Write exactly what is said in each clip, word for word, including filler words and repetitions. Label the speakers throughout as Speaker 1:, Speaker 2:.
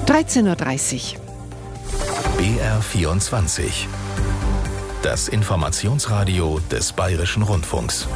Speaker 1: dreizehn Uhr dreißig.
Speaker 2: B R vierundzwanzig. Das Informationsradio des Bayerischen Rundfunks.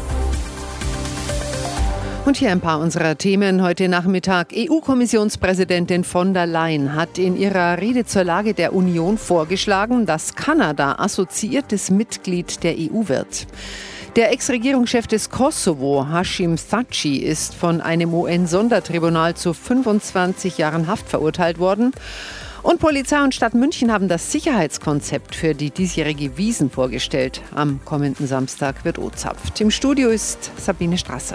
Speaker 1: Und hier ein paar unserer Themen heute Nachmittag. E U-Kommissionspräsidentin von der Leyen hat in ihrer Rede zur Lage der Union vorgeschlagen, dass Kanada assoziiertes Mitglied der E U wird. Der Ex-Regierungschef des Kosovo, Hashim Thaçi, ist von einem U N-Sondertribunal zu fünfundzwanzig Jahren Haft verurteilt worden. Und Polizei und Stadt München haben das Sicherheitskonzept für die diesjährige Wiesn vorgestellt. Am kommenden Samstag wird O-zapft. Im Studio ist Sabine Strasser.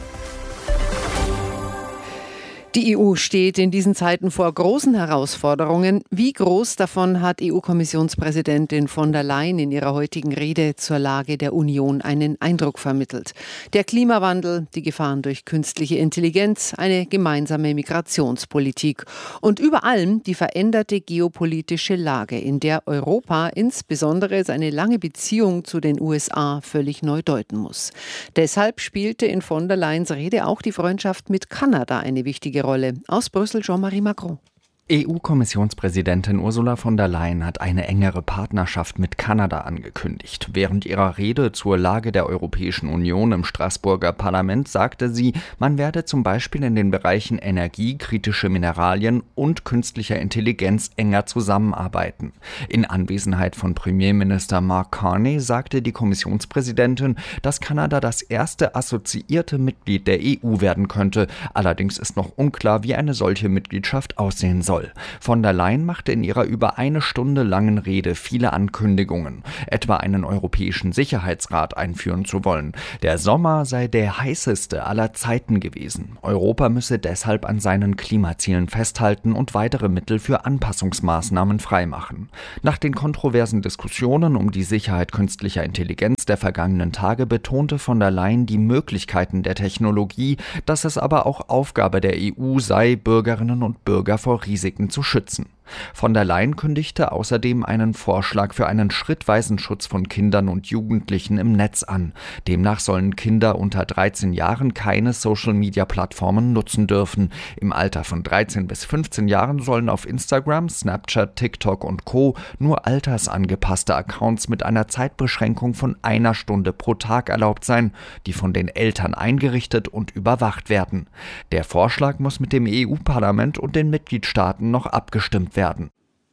Speaker 1: Die E U steht in diesen Zeiten vor großen Herausforderungen. Wie groß davon hat E U-Kommissionspräsidentin von der Leyen in ihrer heutigen Rede zur Lage der Union einen Eindruck vermittelt? Der Klimawandel, die Gefahren durch künstliche Intelligenz, eine gemeinsame Migrationspolitik und über allem die veränderte geopolitische Lage, in der Europa insbesondere seine lange Beziehung zu den U S A völlig neu deuten muss. Deshalb spielte in von der Leyens Rede auch die Freundschaft mit Kanada eine wichtige Rolle. Rolle. Aus Brüssel Jean-Marie Macron.
Speaker 3: E U-Kommissionspräsidentin Ursula von der Leyen hat eine engere Partnerschaft mit Kanada angekündigt. Während ihrer Rede zur Lage der Europäischen Union im Straßburger Parlament sagte sie, man werde zum Beispiel in den Bereichen Energie, kritische Mineralien und künstlicher Intelligenz enger zusammenarbeiten. In Anwesenheit von Premierminister Mark Carney sagte die Kommissionspräsidentin, dass Kanada das erste assoziierte Mitglied der E U werden könnte. Allerdings ist noch unklar, wie eine solche Mitgliedschaft aussehen soll. Von der Leyen machte in ihrer über eine Stunde langen Rede viele Ankündigungen, etwa einen Europäischen Sicherheitsrat einführen zu wollen. Der Sommer sei der heißeste aller Zeiten gewesen. Europa müsse deshalb an seinen Klimazielen festhalten und weitere Mittel für Anpassungsmaßnahmen freimachen. Nach den kontroversen Diskussionen um die Sicherheit künstlicher Intelligenz der vergangenen Tage betonte von der Leyen die Möglichkeiten der Technologie, dass es aber auch Aufgabe der E U sei, Bürgerinnen und Bürger vor Risiken zu schützen. Von der Leyen kündigte außerdem einen Vorschlag für einen schrittweisen Schutz von Kindern und Jugendlichen im Netz an. Demnach sollen Kinder unter dreizehn Jahren keine Social-Media-Plattformen nutzen dürfen. Im Alter von dreizehn bis fünfzehn Jahren sollen auf Instagram, Snapchat, TikTok und Co. nur altersangepasste Accounts mit einer Zeitbeschränkung von einer Stunde pro Tag erlaubt sein, die von den Eltern eingerichtet und überwacht werden. Der Vorschlag muss mit dem E U-Parlament und den Mitgliedstaaten noch abgestimmt werden.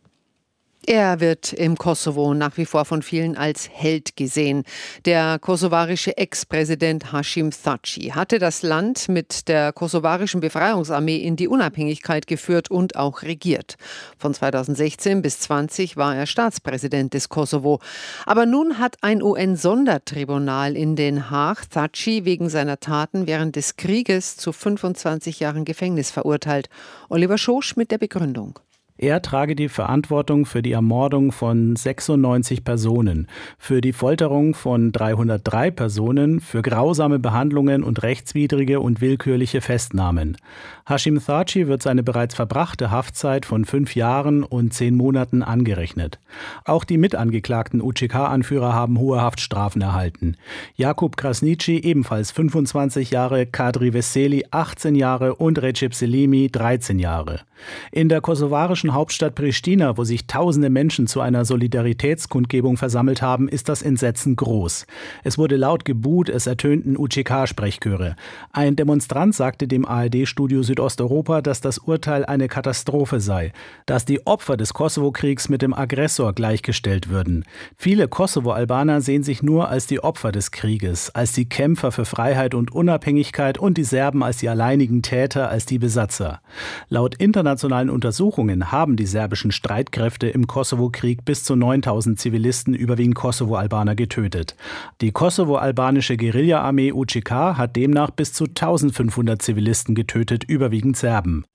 Speaker 1: Er wird im Kosovo nach wie vor von vielen als Held gesehen. Der kosovarische Ex-Präsident Hashim Thaçi hatte das Land mit der kosovarischen Befreiungsarmee in die Unabhängigkeit geführt und auch regiert. Von zweitausendsechzehn bis zwanzig war er Staatspräsident des Kosovo. Aber nun hat ein U N-Sondertribunal in Den Haag Thaçi wegen seiner Taten während des Krieges zu fünfundzwanzig Jahren Gefängnis verurteilt. Oliver Schosch mit der Begründung.
Speaker 4: Er trage die Verantwortung für die Ermordung von sechsundneunzig Personen, für die Folterung von dreihundertdrei Personen, für grausame Behandlungen und rechtswidrige und willkürliche Festnahmen. Hashim Thaçi wird seine bereits verbrachte Haftzeit von fünf Jahren und zehn Monaten angerechnet. Auch die mitangeklagten U C K-Anführer haben hohe Haftstrafen erhalten. Jakub Krasniqi ebenfalls fünfundzwanzig Jahre, Kadri Veseli achtzehn Jahre und Recep Selimi dreizehn Jahre. In der kosovarischen Hauptstadt Pristina, wo sich tausende Menschen zu einer Solidaritätskundgebung versammelt haben, ist das Entsetzen groß. Es wurde laut gebuht, es ertönten U C K-Sprechchöre. Ein Demonstrant sagte dem A R D-Studio Südosteuropa, dass das Urteil eine Katastrophe sei, dass die Opfer des Kosovo-Kriegs mit dem Aggressor gleichgestellt würden. Viele Kosovo-Albaner sehen sich nur als die Opfer des Krieges, als die Kämpfer für Freiheit und Unabhängigkeit und die Serben als die alleinigen Täter, als die Besatzer. Laut internationalen Untersuchungen haben die serbischen Streitkräfte im Kosovo-Krieg bis zu neuntausend Zivilisten, überwiegend Kosovo-Albaner, getötet. Die kosovo-albanische Guerilla-Armee U C K hat demnach bis zu eintausendfünfhundert Zivilisten getötet, überwiegend Serben.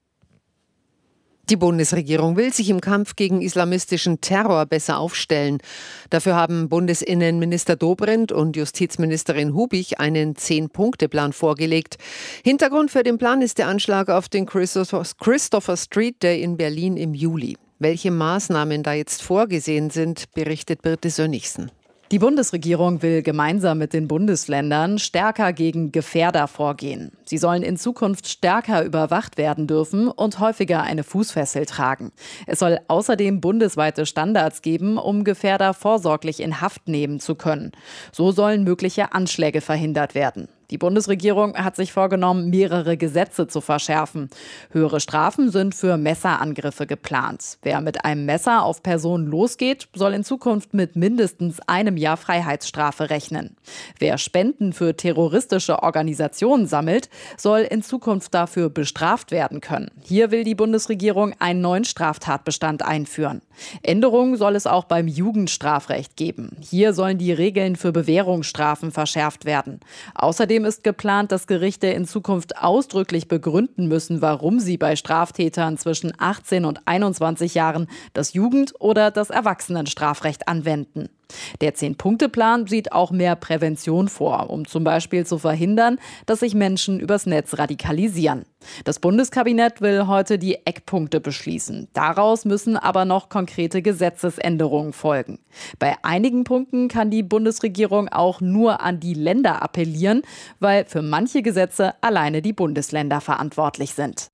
Speaker 1: Die Bundesregierung will sich im Kampf gegen islamistischen Terror besser aufstellen. Dafür haben Bundesinnenminister Dobrindt und Justizministerin Hubich einen Zehn-Punkte-Plan vorgelegt. Hintergrund für den Plan ist der Anschlag auf den Christopher, Christopher Street Day in Berlin im Juli. Welche Maßnahmen da jetzt vorgesehen sind, berichtet Birte Sönnigsen.
Speaker 5: Die Bundesregierung will gemeinsam mit den Bundesländern stärker gegen Gefährder vorgehen. Sie sollen in Zukunft stärker überwacht werden dürfen und häufiger eine Fußfessel tragen. Es soll außerdem bundesweite Standards geben, um Gefährder vorsorglich in Haft nehmen zu können. So sollen mögliche Anschläge verhindert werden. Die Bundesregierung hat sich vorgenommen, mehrere Gesetze zu verschärfen. Höhere Strafen sind für Messerangriffe geplant. Wer mit einem Messer auf Personen losgeht, soll in Zukunft mit mindestens einem Jahr Freiheitsstrafe rechnen. Wer Spenden für terroristische Organisationen sammelt, soll in Zukunft dafür bestraft werden können. Hier will die Bundesregierung einen neuen Straftatbestand einführen. Änderungen soll es auch beim Jugendstrafrecht geben. Hier sollen die Regeln für Bewährungsstrafen verschärft werden. Außerdem ist geplant, dass Gerichte in Zukunft ausdrücklich begründen müssen, warum sie bei Straftätern zwischen achtzehn und einundzwanzig Jahren das Jugend- oder das Erwachsenenstrafrecht anwenden. Der Zehn-Punkte-Plan sieht auch mehr Prävention vor, um zum Beispiel zu verhindern, dass sich Menschen übers Netz radikalisieren. Das Bundeskabinett will heute die Eckpunkte beschließen. Daraus müssen aber noch konkrete Gesetzesänderungen folgen. Bei einigen Punkten kann die Bundesregierung auch nur an die Länder appellieren, weil für manche Gesetze alleine die Bundesländer verantwortlich sind.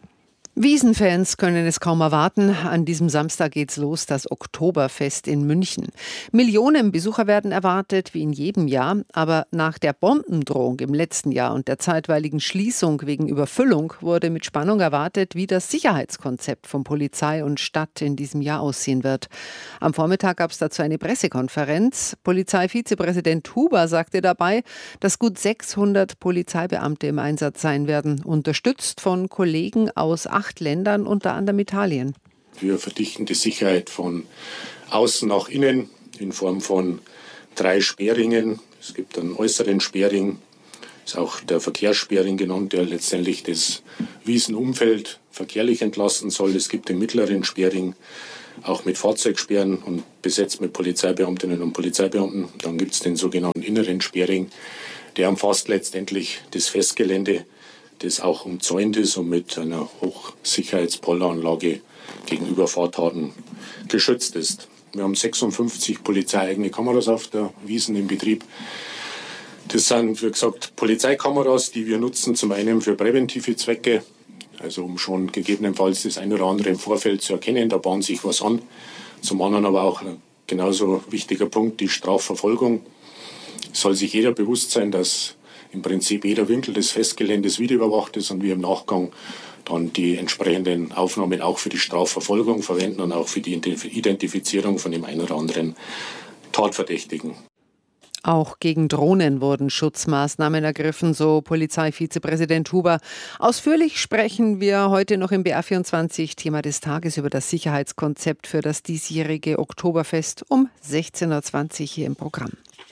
Speaker 1: Wiesenfans können es kaum erwarten. An diesem Samstag geht's los, das Oktoberfest in München. Millionen Besucher werden erwartet, wie in jedem Jahr. Aber nach der Bombendrohung im letzten Jahr und der zeitweiligen Schließung wegen Überfüllung wurde mit Spannung erwartet, wie das Sicherheitskonzept von Polizei und Stadt in diesem Jahr aussehen wird. Am Vormittag gab es dazu eine Pressekonferenz. Polizeivizepräsident Huber sagte dabei, dass gut sechshundert Polizeibeamte im Einsatz sein werden, unterstützt von Kollegen aus acht Ländern, unter anderem Italien.
Speaker 6: Wir verdichten die Sicherheit von außen nach innen in Form von drei Sperringen. Es gibt einen äußeren Sperring, ist auch der Verkehrssperring genannt, der letztendlich das Wiesenumfeld verkehrlich entlasten soll. Es gibt den mittleren Sperring, auch mit Fahrzeugsperren und besetzt mit Polizeibeamtinnen und Polizeibeamten. Dann gibt es den sogenannten inneren Sperring, der umfasst letztendlich das Festgelände, das auch umzäunt ist und mit einer Hochsicherheitspolleranlage gegenüber Fahrtaten geschützt ist. Wir haben sechsundfünfzig polizeieigene Kameras auf der Wiesn im Betrieb. Das sind, wie gesagt, Polizeikameras, die wir nutzen, zum einen für präventive Zwecke, also um schon gegebenenfalls das eine oder andere im Vorfeld zu erkennen, da bahnt sich was an. Zum anderen aber auch ein genauso wichtiger Punkt, die Strafverfolgung. Es soll sich jeder bewusst sein, dass im Prinzip jeder Winkel des Festgeländes videoüberwacht ist und wir im Nachgang dann die entsprechenden Aufnahmen auch für die Strafverfolgung verwenden und auch für die Identifizierung von dem einen oder anderen Tatverdächtigen.
Speaker 1: Auch gegen Drohnen wurden Schutzmaßnahmen ergriffen, so Polizeivizepräsident Huber. Ausführlich sprechen wir heute noch im B R vierundzwanzig Thema des Tages über das Sicherheitskonzept für das diesjährige Oktoberfest um sechzehn Uhr zwanzig hier im Programm.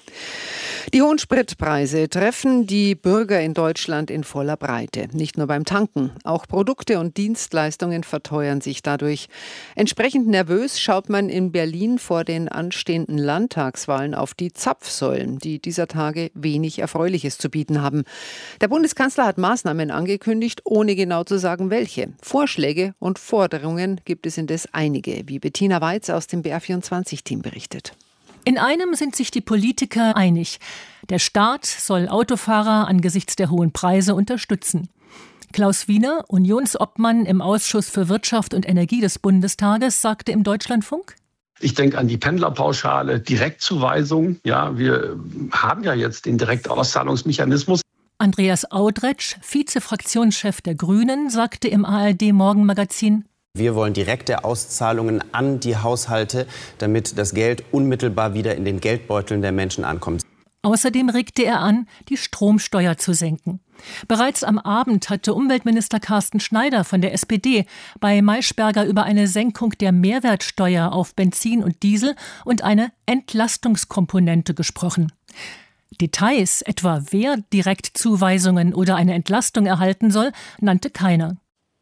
Speaker 1: Die hohen Spritpreise treffen die Bürger in Deutschland in voller Breite. Nicht nur beim Tanken, auch Produkte und Dienstleistungen verteuern sich dadurch. Entsprechend nervös schaut man in Berlin vor den anstehenden Landtagswahlen auf die Zapfsäulen, die dieser Tage wenig Erfreuliches zu bieten haben. Der Bundeskanzler hat Maßnahmen angekündigt, ohne genau zu sagen, welche. Vorschläge und Forderungen gibt es indes einige, wie Bettina Weiz aus dem B R vierundzwanzig-Team berichtet.
Speaker 7: In einem sind sich die Politiker einig. Der Staat soll Autofahrer angesichts der hohen Preise unterstützen. Klaus Wiener, Unionsobmann im Ausschuss für Wirtschaft und Energie des Bundestages, sagte im Deutschlandfunk:
Speaker 8: Ich denke an die Pendlerpauschale, Direktzuweisung. Ja, wir haben ja jetzt den Direktauszahlungsmechanismus.
Speaker 7: Andreas Audretsch, Vizefraktionschef der Grünen, sagte im A R D-Morgenmagazin:
Speaker 9: Wir wollen direkte Auszahlungen an die Haushalte, damit das Geld unmittelbar wieder in den Geldbeuteln der Menschen ankommt.
Speaker 7: Außerdem regte er an, die Stromsteuer zu senken. Bereits am Abend hatte Umweltminister Carsten Schneider von der S P D bei Maischberger über eine Senkung der Mehrwertsteuer auf Benzin und Diesel und eine Entlastungskomponente gesprochen. Details, etwa wer Direktzuweisungen oder eine Entlastung erhalten soll, nannte keiner.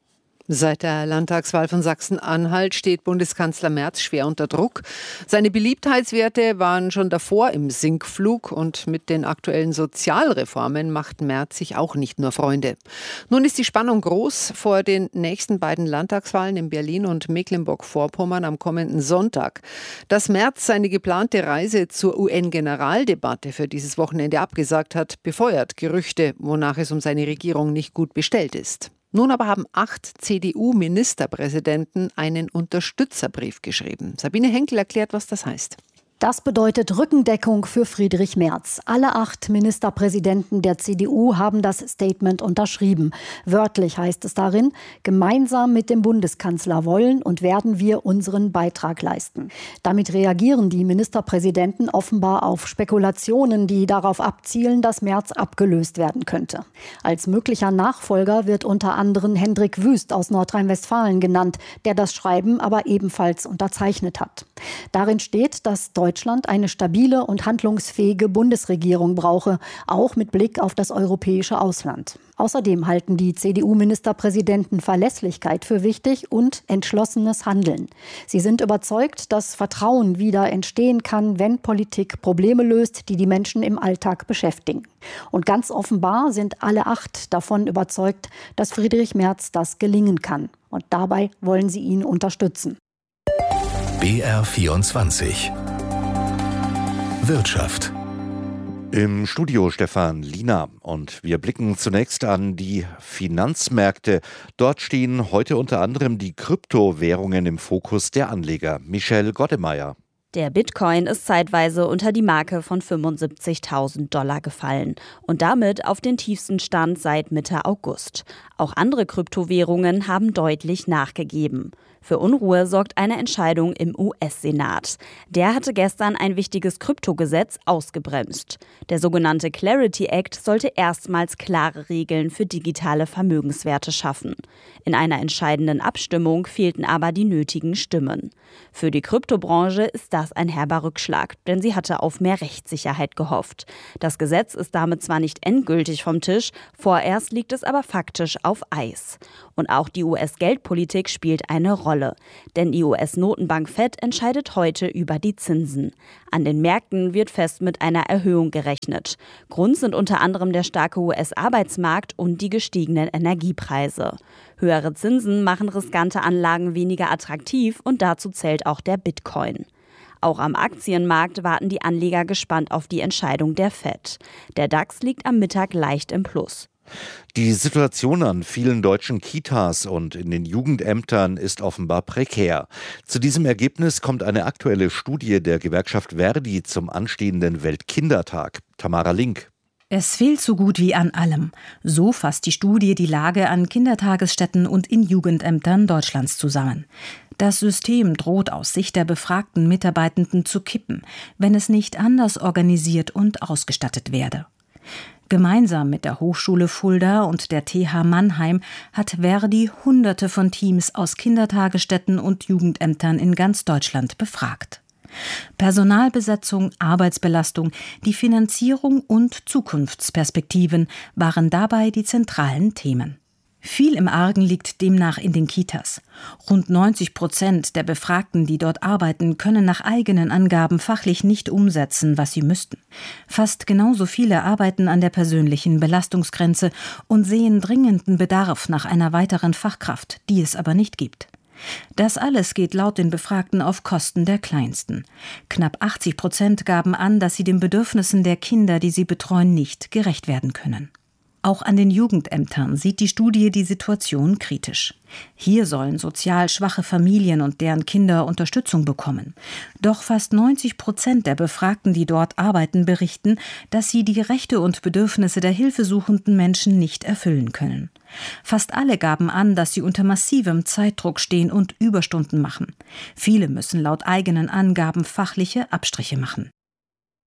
Speaker 1: Seit der Landtagswahl von Sachsen-Anhalt steht Bundeskanzler Merz schwer unter Druck. Seine Beliebtheitswerte waren schon davor im Sinkflug und mit den aktuellen Sozialreformen macht Merz sich auch nicht nur Freunde. Nun ist die Spannung groß vor den nächsten beiden Landtagswahlen in Berlin und Mecklenburg-Vorpommern am kommenden Sonntag. Dass Merz seine geplante Reise zur U N-Generaldebatte für dieses Wochenende abgesagt hat, befeuert Gerüchte, wonach es um seine Regierung nicht gut bestellt ist. Nun aber haben acht C D U-Ministerpräsidenten einen Unterstützerbrief geschrieben. Sabine Henkel erklärt, was das heißt.
Speaker 10: Das bedeutet Rückendeckung für Friedrich Merz. Alle acht Ministerpräsidenten der C D U haben das Statement unterschrieben. Wörtlich heißt es darin, gemeinsam mit dem Bundeskanzler wollen und werden wir unseren Beitrag leisten. Damit reagieren die Ministerpräsidenten offenbar auf Spekulationen, die darauf abzielen, dass Merz abgelöst werden könnte. Als möglicher Nachfolger wird unter anderem Hendrik Wüst aus Nordrhein-Westfalen genannt, der das Schreiben aber ebenfalls unterzeichnet hat. Darin steht, dass Deutschland eine stabile und handlungsfähige Bundesregierung brauche, auch mit Blick auf das europäische Ausland. Außerdem halten die C D U-Ministerpräsidenten Verlässlichkeit für wichtig und entschlossenes Handeln. Sie sind überzeugt, dass Vertrauen wieder entstehen kann, wenn Politik Probleme löst, die die Menschen im Alltag beschäftigen. Und ganz offenbar sind alle acht davon überzeugt, dass Friedrich Merz das gelingen kann. Und dabei wollen sie ihn unterstützen.
Speaker 2: B R vierundzwanzig Wirtschaft.
Speaker 11: Im Studio Stefan Lina und wir blicken zunächst an die Finanzmärkte. Dort stehen heute unter anderem die Kryptowährungen im Fokus der Anleger. Michelle Gottemeyer.
Speaker 12: Der Bitcoin ist zeitweise unter die Marke von fünfundsiebzigtausend Dollar gefallen und damit auf den tiefsten Stand seit Mitte August. Auch andere Kryptowährungen haben deutlich nachgegeben. Für Unruhe sorgt eine Entscheidung im U S-Senat. Der hatte gestern ein wichtiges Kryptogesetz ausgebremst. Der sogenannte Clarity Act sollte erstmals klare Regeln für digitale Vermögenswerte schaffen. In einer entscheidenden Abstimmung fehlten aber die nötigen Stimmen. Für die Kryptobranche ist das ein herber Rückschlag, denn sie hatte auf mehr Rechtssicherheit gehofft. Das Gesetz ist damit zwar nicht endgültig vom Tisch, vorerst liegt es aber faktisch auf Eis. Und auch die U S-Geldpolitik spielt eine Rolle. Denn die U S-Notenbank Fed entscheidet heute über die Zinsen. An den Märkten wird fest mit einer Erhöhung gerechnet. Grund sind unter anderem der starke U S-Arbeitsmarkt und die gestiegenen Energiepreise. Höhere Zinsen machen riskante Anlagen weniger attraktiv und dazu zählt auch der Bitcoin. Auch am Aktienmarkt warten die Anleger gespannt auf die Entscheidung der Fed. Der DAX liegt am Mittag leicht im Plus.
Speaker 11: Die Situation an vielen deutschen Kitas und in den Jugendämtern ist offenbar prekär. Zu diesem Ergebnis kommt eine aktuelle Studie der Gewerkschaft Verdi zum anstehenden Weltkindertag. Tamara Link.
Speaker 13: Es fehlt so gut wie an allem. So fasst die Studie die Lage an Kindertagesstätten und in Jugendämtern Deutschlands zusammen. Das System droht aus Sicht der befragten Mitarbeitenden zu kippen, wenn es nicht anders organisiert und ausgestattet werde. Gemeinsam mit der Hochschule Fulda und der T H Mannheim hat Verdi Hunderte von Teams aus Kindertagesstätten und Jugendämtern in ganz Deutschland befragt. Personalbesetzung, Arbeitsbelastung, die Finanzierung und Zukunftsperspektiven waren dabei die zentralen Themen. Viel im Argen liegt demnach in den Kitas. Rund neunzig Prozent der Befragten, die dort arbeiten, können nach eigenen Angaben fachlich nicht umsetzen, was sie müssten. Fast genauso viele arbeiten an der persönlichen Belastungsgrenze und sehen dringenden Bedarf nach einer weiteren Fachkraft, die es aber nicht gibt. Das alles geht laut den Befragten auf Kosten der Kleinsten. Knapp achtzig Prozent gaben an, dass sie den Bedürfnissen der Kinder, die sie betreuen, nicht gerecht werden können. Auch an den Jugendämtern sieht die Studie die Situation kritisch. Hier sollen sozial schwache Familien und deren Kinder Unterstützung bekommen. Doch fast neunzig Prozent der Befragten, die dort arbeiten, berichten, dass sie die Rechte und Bedürfnisse der hilfesuchenden Menschen nicht erfüllen können. Fast alle gaben an, dass sie unter massivem Zeitdruck stehen und Überstunden machen. Viele müssen laut eigenen Angaben fachliche Abstriche machen.